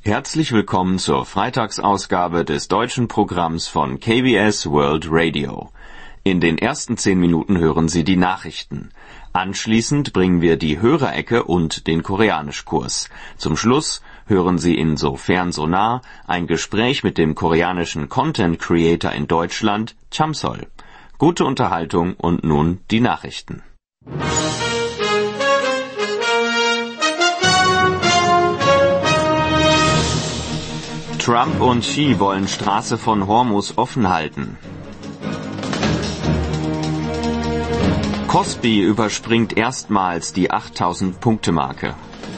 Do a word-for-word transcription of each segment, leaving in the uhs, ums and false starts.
Herzlich willkommen zur Freitagsausgabe des deutschen Programms von K B S World Radio. In den ersten zehn Minuten hören Sie die Nachrichten. Anschließend bringen wir die Hörerecke und den Koreanischkurs. Zum Schluss hören Sie in Sofern so nah ein Gespräch mit dem koreanischen Content Creator in Deutschland, Chamsol. Gute Unterhaltung und nun die Nachrichten. Trump und Xi wollen Straße von Hormuz offen halten. Kospi überspringt erstmals die achttausend-Punkte-Marke.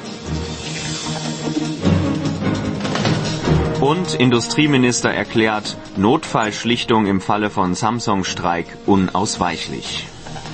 Und Industrieminister erklärt, Notfallschlichtung im Falle von Samsung-Streik unausweichlich.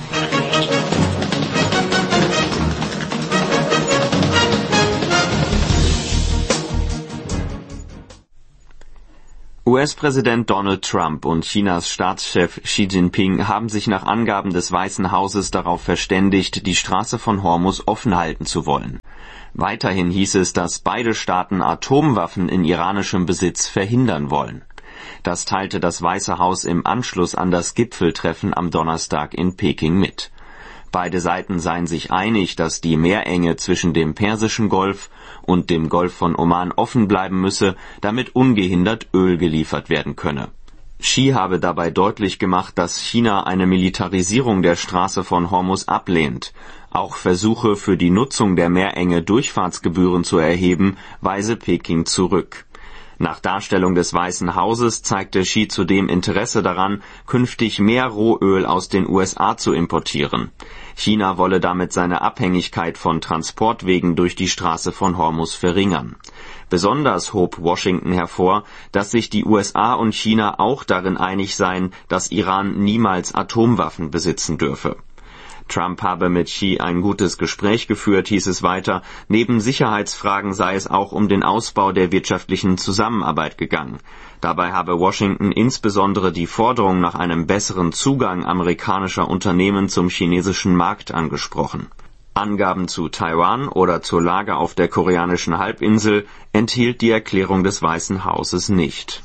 U S-Präsident Donald Trump und Chinas Staatschef Xi Jinping haben sich nach Angaben des Weißen Hauses darauf verständigt, die Straße von Hormuz offen halten zu wollen. Weiterhin hieß es, dass beide Staaten Atomwaffen in iranischem Besitz verhindern wollen. Das teilte das Weiße Haus im Anschluss an das Gipfeltreffen am Donnerstag in Peking mit. Beide Seiten seien sich einig, dass die Meerenge zwischen dem Persischen Golf und dem Golf von Oman offen bleiben müsse, damit ungehindert Öl geliefert werden könne. Xi habe dabei deutlich gemacht, dass China eine Militarisierung der Straße von Hormuz ablehnt. Auch Versuche für die Nutzung der Meerenge Durchfahrtsgebühren zu erheben, weise Peking zurück. Nach Darstellung des Weißen Hauses zeigte Xi zudem Interesse daran, künftig mehr Rohöl aus den U S A zu importieren. China wolle damit seine Abhängigkeit von Transportwegen durch die Straße von Hormuz verringern. Besonders hob Washington hervor, dass sich die U S A und China auch darin einig seien, dass Iran niemals Atomwaffen besitzen dürfe. Trump habe mit Xi ein gutes Gespräch geführt, hieß es weiter. Neben Sicherheitsfragen sei es auch um den Ausbau der wirtschaftlichen Zusammenarbeit gegangen. Dabei habe Washington insbesondere die Forderung nach einem besseren Zugang amerikanischer Unternehmen zum chinesischen Markt angesprochen. Angaben zu Taiwan oder zur Lage auf der koreanischen Halbinsel enthielt die Erklärung des Weißen Hauses nicht.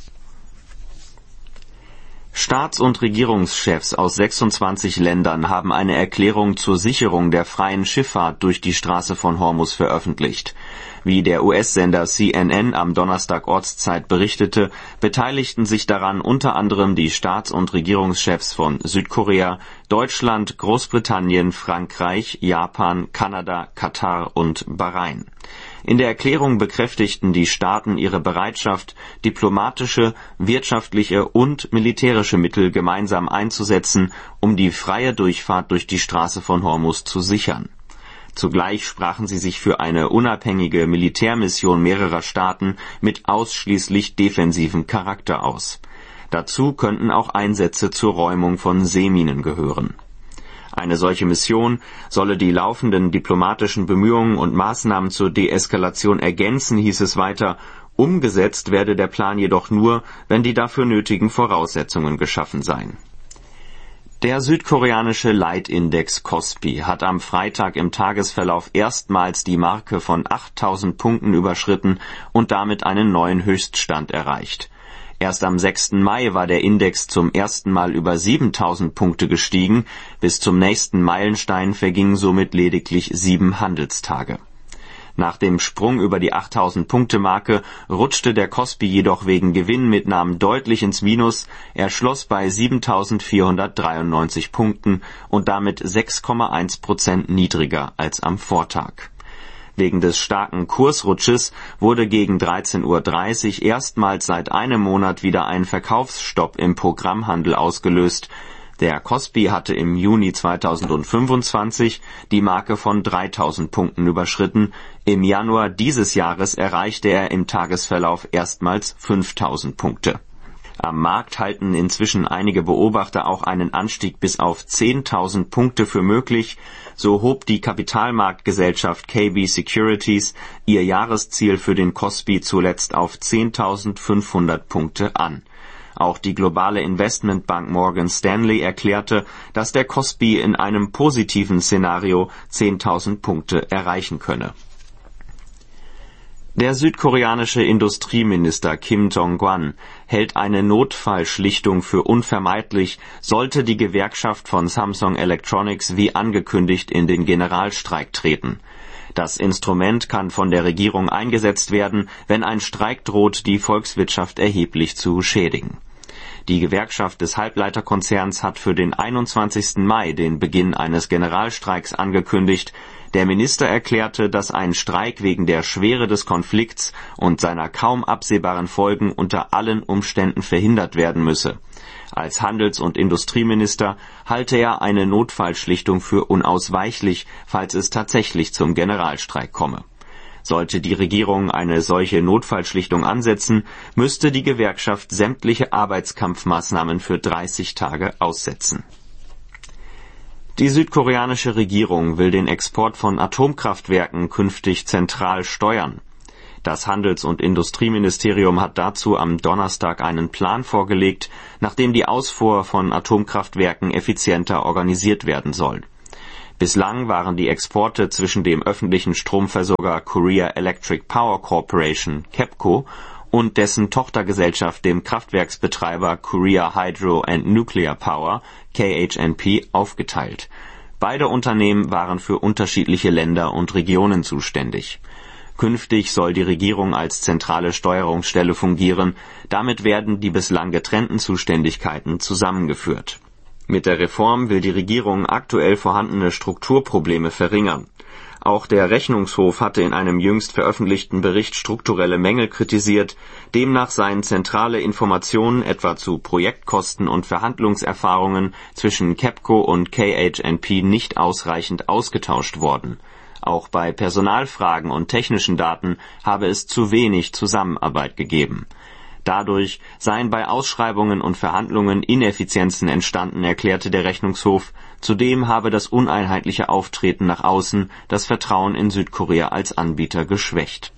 Staats- und Regierungschefs aus sechsundzwanzig Ländern haben eine Erklärung zur Sicherung der freien Schifffahrt durch die Straße von Hormuz veröffentlicht. Wie der U S-Sender C N N am Donnerstag Ortszeit berichtete, beteiligten sich daran unter anderem die Staats- und Regierungschefs von Südkorea, Deutschland, Großbritannien, Frankreich, Japan, Kanada, Katar und Bahrain. In der Erklärung bekräftigten die Staaten ihre Bereitschaft, diplomatische, wirtschaftliche und militärische Mittel gemeinsam einzusetzen, um die freie Durchfahrt durch die Straße von Hormuz zu sichern. Zugleich sprachen sie sich für eine unabhängige Militärmission mehrerer Staaten mit ausschließlich defensivem Charakter aus. Dazu könnten auch Einsätze zur Räumung von Seeminen gehören. Eine solche Mission solle die laufenden diplomatischen Bemühungen und Maßnahmen zur Deeskalation ergänzen, hieß es weiter. Umgesetzt werde der Plan jedoch nur, wenn die dafür nötigen Voraussetzungen geschaffen seien. Der südkoreanische Leitindex Kospi hat am Freitag im Tagesverlauf erstmals die Marke von achttausend Punkten überschritten und damit einen neuen Höchststand erreicht. Erst am sechsten Mai war der Index zum ersten Mal über siebentausend Punkte gestiegen. Bis zum nächsten Meilenstein vergingen somit lediglich sieben Handelstage. Nach dem Sprung über die achttausend-Punkte-Marke rutschte der Kospi jedoch wegen Gewinnmitnahmen deutlich ins Minus. Er schloss bei siebentausendvierhundertdreiundneunzig Punkten und damit sechs Komma eins Prozent niedriger als am Vortag. Wegen des starken Kursrutsches wurde gegen dreizehn Uhr dreißig erstmals seit einem Monat wieder ein Verkaufsstopp im Programmhandel ausgelöst. Der Kospi hatte im Juni zweitausendfünfundzwanzig die Marke von dreitausend Punkten überschritten. Im Januar dieses Jahres erreichte er im Tagesverlauf erstmals fünftausend Punkte. Am Markt halten inzwischen einige Beobachter auch einen Anstieg bis auf zehntausend Punkte für möglich. So hob die Kapitalmarktgesellschaft K B Securities ihr Jahresziel für den Kospi zuletzt auf zehntausendfünfhundert Punkte an. Auch die globale Investmentbank Morgan Stanley erklärte, dass der Kospi in einem positiven Szenario zehntausend Punkte erreichen könne. Der südkoreanische Industrieminister Kim Jong-gwan hält eine Notfallschlichtung für unvermeidlich, sollte die Gewerkschaft von Samsung Electronics wie angekündigt in den Generalstreik treten. Das Instrument kann von der Regierung eingesetzt werden, wenn ein Streik droht, die Volkswirtschaft erheblich zu schädigen. Die Gewerkschaft des Halbleiterkonzerns hat für den einundzwanzigsten Mai den Beginn eines Generalstreiks angekündigt. Der Minister erklärte, dass ein Streik wegen der Schwere des Konflikts und seiner kaum absehbaren Folgen unter allen Umständen verhindert werden müsse. Als Handels- und Industrieminister halte er eine Notfallschlichtung für unausweichlich, falls es tatsächlich zum Generalstreik komme. Sollte die Regierung eine solche Notfallschlichtung ansetzen, müsste die Gewerkschaft sämtliche Arbeitskampfmaßnahmen für dreißig Tage aussetzen. Die südkoreanische Regierung will den Export von Atomkraftwerken künftig zentral steuern. Das Handels- und Industrieministerium hat dazu am Donnerstag einen Plan vorgelegt, nachdem die Ausfuhr von Atomkraftwerken effizienter organisiert werden soll. Bislang waren die Exporte zwischen dem öffentlichen Stromversorger Korea Electric Power Corporation (KEPCO) und dessen Tochtergesellschaft dem Kraftwerksbetreiber Korea Hydro and Nuclear Power (K H N P) aufgeteilt. Beide Unternehmen waren für unterschiedliche Länder und Regionen zuständig. Künftig soll die Regierung als zentrale Steuerungsstelle fungieren, damit werden die bislang getrennten Zuständigkeiten zusammengeführt. Mit der Reform will die Regierung aktuell vorhandene Strukturprobleme verringern. Auch der Rechnungshof hatte in einem jüngst veröffentlichten Bericht strukturelle Mängel kritisiert, demnach seien zentrale Informationen etwa zu Projektkosten und Verhandlungserfahrungen zwischen KEPCO und K H N P nicht ausreichend ausgetauscht worden. Auch bei Personalfragen und technischen Daten habe es zu wenig Zusammenarbeit gegeben. Dadurch seien bei Ausschreibungen und Verhandlungen Ineffizienzen entstanden, erklärte der Rechnungshof. Zudem habe das uneinheitliche Auftreten nach außen das Vertrauen in Südkorea als Anbieter geschwächt.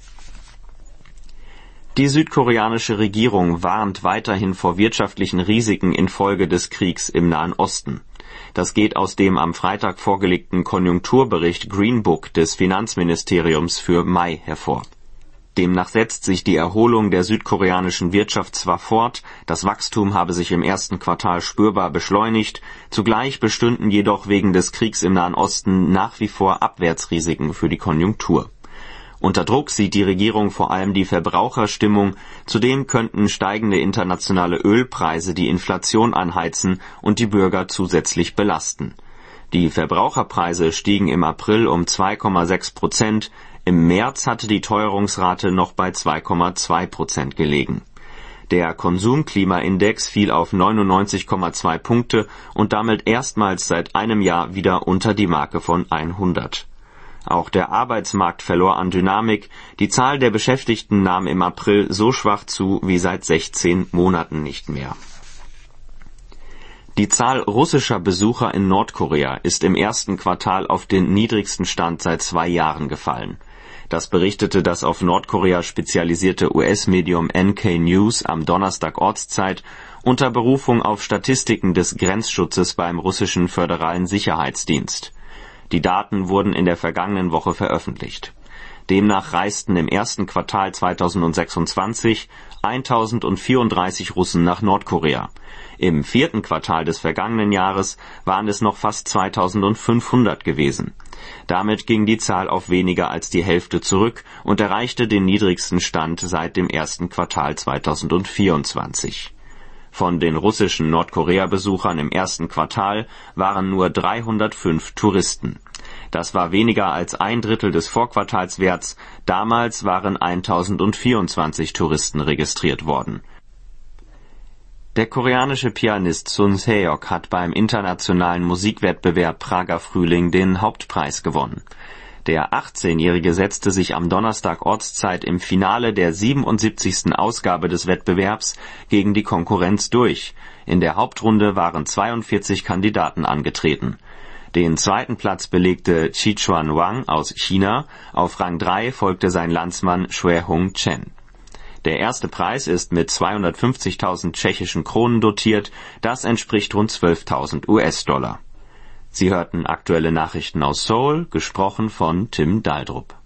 Die südkoreanische Regierung warnt weiterhin vor wirtschaftlichen Risiken infolge des Kriegs im Nahen Osten. Das geht aus dem am Freitag vorgelegten Konjunkturbericht Green Book des Finanzministeriums für Mai hervor. Demnach setzt sich die Erholung der südkoreanischen Wirtschaft zwar fort, das Wachstum habe sich im ersten Quartal spürbar beschleunigt, zugleich bestünden jedoch wegen des Kriegs im Nahen Osten nach wie vor Abwärtsrisiken für die Konjunktur. Unter Druck sieht die Regierung vor allem die Verbraucherstimmung, zudem könnten steigende internationale Ölpreise die Inflation anheizen und die Bürger zusätzlich belasten. Die Verbraucherpreise stiegen im April um zwei Komma sechs Prozent, im März hatte die Teuerungsrate noch bei zwei Komma zwei Prozent gelegen. Der Konsumklimaindex fiel auf neunundneunzig Komma zwei Punkte und damit erstmals seit einem Jahr wieder unter die Marke von hundert. Auch der Arbeitsmarkt verlor an Dynamik, die Zahl der Beschäftigten nahm im April so schwach zu wie seit sechzehn Monaten nicht mehr. Die Zahl russischer Besucher in Nordkorea ist im ersten Quartal auf den niedrigsten Stand seit zwei Jahren gefallen. Das berichtete das auf Nordkorea spezialisierte U S-Medium N K News am Donnerstag Ortszeit unter Berufung auf Statistiken des Grenzschutzes beim russischen Föderalen Sicherheitsdienst. Die Daten wurden in der vergangenen Woche veröffentlicht. Demnach reisten im ersten Quartal zweitausendsechsundzwanzig eintausendvierunddreißig Russen nach Nordkorea. Im vierten Quartal des vergangenen Jahres waren es noch fast zweitausendfünfhundert gewesen. Damit ging die Zahl auf weniger als die Hälfte zurück und erreichte den niedrigsten Stand seit dem ersten Quartal zweitausendvierundzwanzig. Von den russischen Nordkorea-Besuchern im ersten Quartal waren nur dreihundertfünf Touristen. Das war weniger als ein Drittel des Vorquartalswerts. Damals waren eintausendvierundzwanzig Touristen registriert worden. Der koreanische Pianist Sun Se-ok hat beim internationalen Musikwettbewerb Prager Frühling den Hauptpreis gewonnen. Der achtzehnjährige setzte sich am Donnerstag Ortszeit im Finale der siebenundsiebzigsten Ausgabe des Wettbewerbs gegen die Konkurrenz durch. In der Hauptrunde waren zweiundvierzig Kandidaten angetreten. Den zweiten Platz belegte Chi-Chuan Wang aus China, auf Rang drei folgte sein Landsmann Shue-Hung Chen. Der erste Preis ist mit zweihundertfünfzigtausend tschechischen Kronen dotiert, das entspricht rund zwölftausend U S-Dollar. Sie hörten aktuelle Nachrichten aus Seoul, gesprochen von Tim Daldrup.